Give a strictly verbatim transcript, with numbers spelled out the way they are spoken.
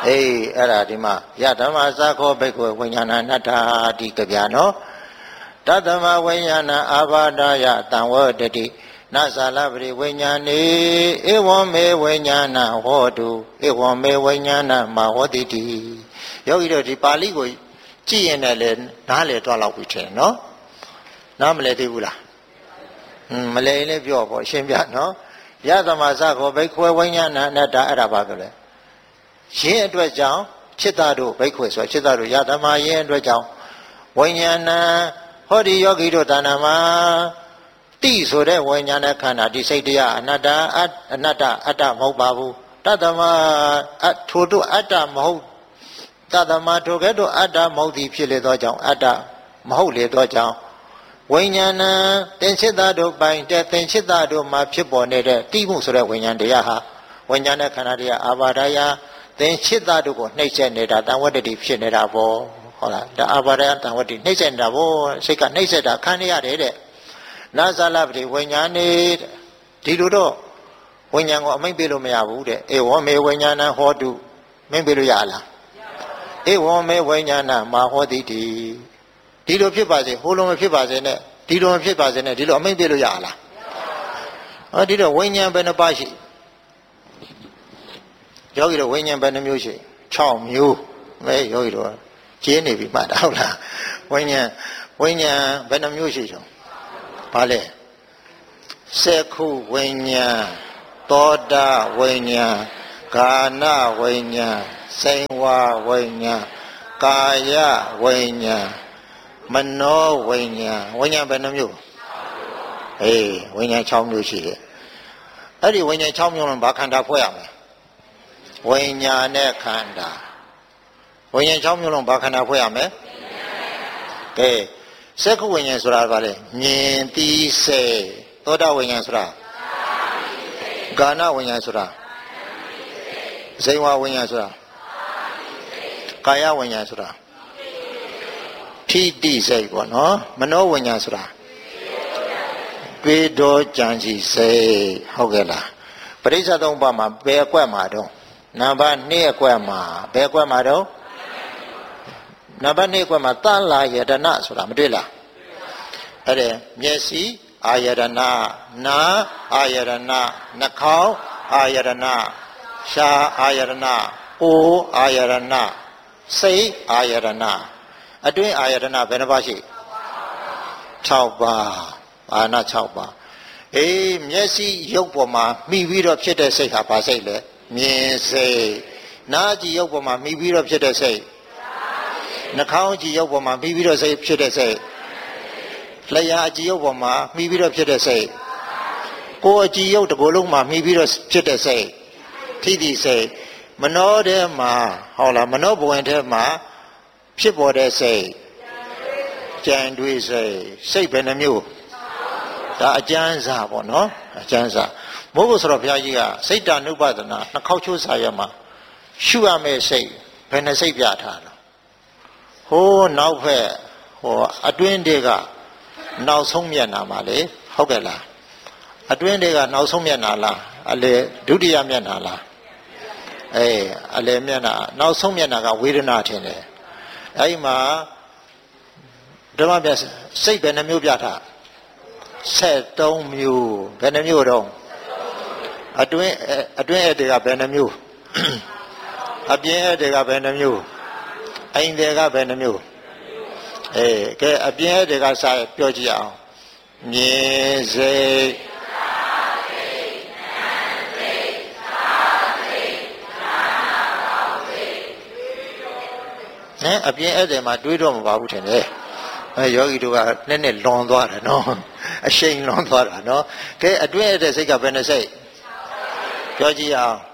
အေးအဲ့ဒါဒီမှာယဓမ္မစာခောဘိက္ခွေဝိညာဏနတ္ထာတိကဗျာနော်တတ္တမဝိညာဏအာဘာဒယတံဝတတိနသလပရိဝိညာဏေဧဝံမေဝိညာဏဟောတုဧဝံမေဝိညာဏမဟောတိတိယောဂီတို့ဒီပါဠိကိုကြည့်ရင်လည်းနားလေတော့လောက်ပြီထင်နော်နားမလဲသေးဘူးလားဟွန်းမလဲရင်လည်းပြောပေါ့ရှင်းပြနော်ယသမစခောဘိက္ခွေဝိညာဏအနတ္တအဲ့ဒါပါပဲလေရင်းအတွက်ကြောင့်จิตတို့ဘိက္ခွေဆိုจิตတို့ယသမရင်းအတွက်ကြောင့်ဝိညာဏဟောဒီယောဂီတို့တဏ္ဍာမှာတိဆိုတဲ့ဝိညာဏခန္ဓာဒီစိတ်တရားအနတ္တအနတ္တအတ္တမဟုတ်ပါဘူးတတ္တမအထိုတို့အတ္တမဟုတ်တတ္တမထိုကဲ့သို့အတ္တမဟုတ်သည်ဖြစ်လေသောကြောင့်အတ္တမဟုတ်လေသောကြောင့်ဝိညာဏသင်္ချစ်သားတို့ပိုင်တဲ့သင်္ချစ်သားတို့မှာဖြစ်ပေါ်နေတဲ့တိမှုဆိုတဲ့ဝိညာဉ်တရားဟာဝိညာဏခန္ဓာတရားအာဘာဒယသင်္ချစ်သားတို့ကိုနှိမ့်ဆက်နေတာတံဝတ္တိဖြစ်နေတာပေါ့ဟုတ်လားဒါအာဘာဒယတံဝတ္တိနှိမ့်ဆက်နေတာပေါ့စိတ်ကနှိမ့်ဆက်တာခံရရတယ်တဲ့နာဇာလပတိဝိညာဏေဒီလိုတော့ဝိညာဉ်ကိုအမိန့်ပေးလို့မရဘူးတဲ့ဧဝံမေဝိညာဏဟောတုမိန့်ပေးလို့ရလားဧဝံမေဝိညာဏမဟောတိတိဒီလိုဖြစ်ပါစေဟိုလိုမဖြစ်ပါစေနဲ့ဒီလိုမဖြစ်ပါစေနဲ့ဒီလိုအမိန့်ပေးလို့ရလားဟောဒီတော့ဝိညာဉ်ဘယ်နှပါရှိယောဂီတို့ဝိညာဉ်ဘယ်နှမျိုးရှိ၆မျိုးမဲယောဂီတို့ကျင်းနေပြီမှတ်တာဟုတ်လားဝိညာဉ်ဝိညာဉ်ဘယ်နှမျိုးရှိတော့ဘာလဲစက္ခုဝိညာဉ်သောတာဝိညာဉ်ကာနဝိညာဉ်စိံဝဝိညာဉ်ကာယဝိညာဉ်မနောဝိညာဉ်ဝိညာဉ်ဘယ်နှမျိုးအေးဝိညာဉ်၆မျိုးရှိတယ်အဲ့ဒီဝိညာဉ်၆မျိုးလုံးဘာခန္ဓာဖွဲ့ရမလဲဝိညာဉ်နဲ့ခန္ဓာဝိညာဉ်၆မျိုးလုံးဘာခန္ဓာဖွဲ့ရမလဲကဲစက္ခုဝိညာဉ်ဆိုတာဘာလဲမြင်သိစေသောတာဝိညာဉ်ဆိုတာကာနဝိညာဉ်ဆိုတာဇိဝဝိညာဉ်ဆိုတာကာယဝိညာဉ်ဆိုတာထိတိစိတ်ပေါ့နော်မနောဝိညာဉ်ဆိုတာပေတော်ကြံစီစိတ်ဟုတ်ကဲ့လားပရိစ္ဆေသုံးပါးမှာဘယ်အကွက်မှာတော့နံပါတ်၂အကွက်မှာဘယ်အကွက်မှာတော့နံပါတ်၂အကွက်မှာသလာယတနာဆိုတာမတွေ့လားအဲ့ဒါမျက်စိအာယတနာနာအာယတနာနှာခေါင်းအာယတနာရှားအာယတနာအိုးအာယတနာစိတ်အာယတနာအတွင်းအာယတနာဘယ်နှပါရှိ၆ပါးအာနာ၆ပါးအေးမျက်စိရုပ်ပေါ်မှာမှီပြီးတော့ဖြစ်တဲ့စိတ်ဟာဘာစိတ်လဲမြင်စိတ်နားကြည့်ရုပ်ပေါ်မှာမှီပြီးတော့ဖြစ်တဲ့စိတ်နှာခေါင်းကြည့်ရုပ်ပေါ်မှာမှီပြီးတော့စိတ်ဖြစ်တဲ့စိတ်လျှာအကြည့်ရုပ်ပေါ်မှာမှီပြီးတော့ဖြစ်တဲ့စိတ်ကိုယ်အကြည့်ရုပ်တစ်ကိုယ်လုံးမှာမှီပြီးတော့ဖြစ်တဲ့စိတ်ထိတိစိတ်မနောထဲမှာဟုတ်လားမနောဘဝင်ထဲမှာဖြစ်ပေါ်တဲ့စိတ်ကြံတွေးစိတ်စိတ်ဘယ်နှမျိုးဒါအကျမ်းစာပေါ့နော်အကျမ်းစာမို့လို့ဆိုတော့ဘုရားကြီးကစိတ်တ ानु ပဒနာနှစ်ခေါက်ချိုးစာရမှာရှုရမယ့်စိတ်ဘယ်နှစိတ်ပြထားလဲဟိုးနောက်ဖက်ဟိုအတွင်းတွေကနောက်ဆုံးမျက်နှာမှာလေဟုတ်ကဲ့လားအတွင်းတွေကနောက်ဆုံးမျက်နှာလားအလေဒုတိယမျက်နှာလားအေးအလေမျက်နှာနောက်ဆုံးမျက်နှာကဝေဒနာထင်တယ်အဲ့ဒီမှာဓမ္မပြစိတ်ဘယ်နှမျိုးပြထားဆက်သုံးမျိုးဘယ်နှမျိုးတော့အတွင်းအတွင်းအဲ့တွေကဘယ်နှမျိုးအပြင်အဲ့တွေကဘယ်နှမျိုးအိမ်တွေကဘယ်နှမျိုးအေးကဲအပြင်အဲ့တွေကစပြောကြည့်အောင်မြင်စိတ်နဲအပြင်အဲ့တွေမှာတွေးတော့မပါဘူးထင်တယ်အဲယောဂီတို့ကနည်းနည်းလွန်သွားတယ်နော်အရှိန်လွန်သွားတာနော်ကဲအတွင်းအဲ့တဲ့စိတ်ကဘယ်နှစိတ်ပြောကြည့်အောင်